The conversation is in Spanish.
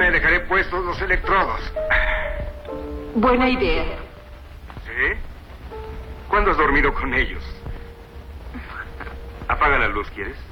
me dejaré puestos los electrodos. Buena idea. ¿Sí? ¿Cuándo has dormido con ellos? Apaga la luz, ¿quieres?